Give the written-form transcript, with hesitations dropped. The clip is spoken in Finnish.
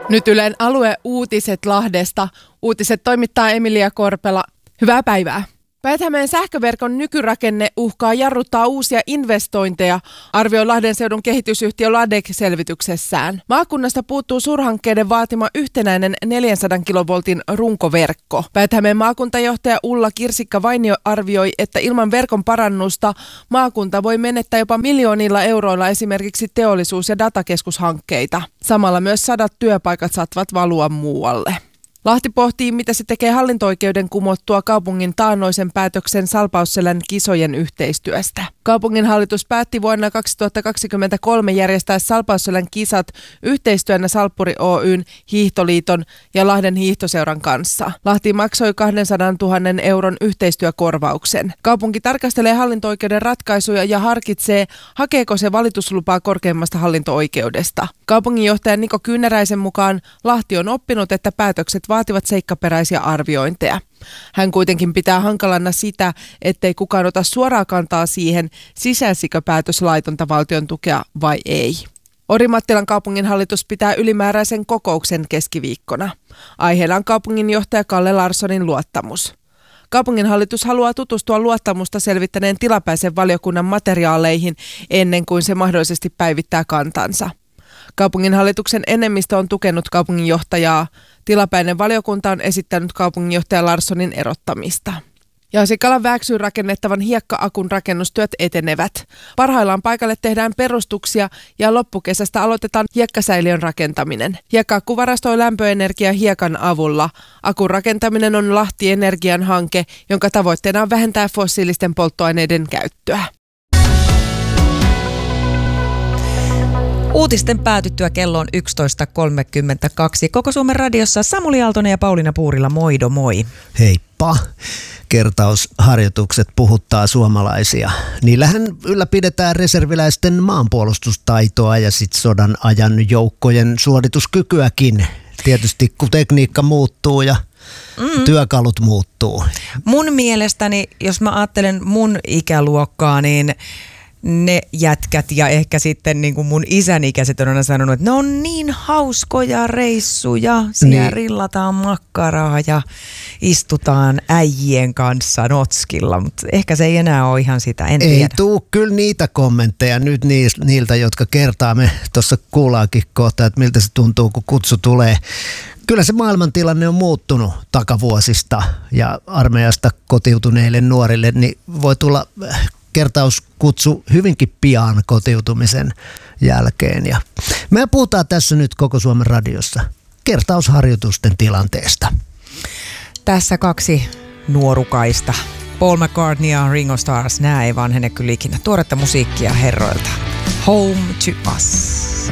Nyt Ylen alueuutiset Lahdesta. Uutiset toimittaa Emilia Korpela. Hyvää päivää. Päijät-Hämeen sähköverkon nykyrakenne uhkaa jarruttaa uusia investointeja, arvioi Lahden seudun kehitysyhtiö Ladek-selvityksessään. Maakunnasta puuttuu suurhankkeiden vaatima yhtenäinen 400 kilovoltin runkoverkko. Päijät-Hämeen maakuntajohtaja Ulla Kirsikka-Vainio arvioi, että ilman verkon parannusta maakunta voi menettää jopa miljoonilla euroilla esimerkiksi teollisuus- ja datakeskushankkeita. Samalla myös 100 työpaikat saattavat valua muualle. Lahti pohtii, mitä se tekee hallinto-oikeuden kumottua kaupungin taannoisen päätöksen Salpausselän kisojen yhteistyöstä. Kaupunginhallitus päätti vuonna 2023 järjestää Salpausselän kisat yhteistyönä Salppuri Oyn, Hiihtoliiton ja Lahden hiihtoseuran kanssa. Lahti maksoi 200 000 euron yhteistyökorvauksen. Kaupunki tarkastelee hallinto-oikeuden ratkaisuja ja harkitsee, hakeeko se valituslupaa korkeimmasta hallinto-oikeudesta. Kaupunginjohtaja Niko Kyynäräisen mukaan Lahti on oppinut, että päätökset vaativat seikkaperäisiä arviointeja. Hän kuitenkin pitää hankalana sitä, ettei kukaan ota suoraa kantaa siihen, sisälsikö päätös laitonta valtion tukea vai ei. Orimattilan kaupunginhallitus pitää ylimääräisen kokouksen keskiviikkona. Aiheena on kaupunginjohtaja Kalle Larssonin luottamus. Kaupunginhallitus haluaa tutustua luottamusta selvittäneen tilapäisen valiokunnan materiaaleihin ennen kuin se mahdollisesti päivittää kantansa. Kaupunginhallituksen enemmistö on tukenut kaupunginjohtajaa. Tilapäinen valiokunta on esittänyt kaupunginjohtaja Larssonin erottamista. Jasikalan Vääksyyn rakennettavan hiekka-akun rakennustyöt etenevät. Parhaillaan paikalle tehdään perustuksia ja loppukesästä aloitetaan hiekkasäiliön rakentaminen. Hiekka-akku varastoi lämpöenergiaa hiekan avulla. Akun rakentaminen on Lahti Energian hanke, jonka tavoitteena on vähentää fossiilisten polttoaineiden käyttöä. Uutisten päätyttyä kello on 11.32. Koko Suomen radiossa Samuli Aaltonen ja Pauliina Puurila, moido moi. Heippa. Kertausharjoitukset puhuttaa suomalaisia. Niillähän ylläpidetään reserviläisten maanpuolustustaitoa ja sitten sodan ajan joukkojen suorituskykyäkin. Tietysti kun tekniikka muuttuu ja työkalut muuttuu. Mun mielestäni, jos mä ajattelen mun ikäluokkaa, niin ne jätkät ja ehkä sitten niin kuin mun isän ikäiset on aina sanonut, että ne on niin hauskoja reissuja. Siellä niin rillataan makkaraa ja istutaan äijien kanssa notskilla, mutta ehkä se ei enää ole ihan sitä, en tiedä. Ei tuu kyllä niitä kommentteja nyt niiltä, jotka kertaa me tuossa kuullaankin kohta, että miltä se tuntuu, kun kutsu tulee. Kyllä se maailmantilanne on muuttunut takavuosista ja armeijasta kotiutuneille nuorille, niin voi tulla kertauskutsu hyvinkin pian kotiutumisen jälkeen. Ja me puhutaan tässä nyt koko Suomen radiossa kertausharjoitusten tilanteesta. Tässä kaksi nuorukaista. Paul McCartney ja Ringo Starr, nämä ei vanhene kyllä ikinä. Tuoretta musiikkia herroilta. Home to Us.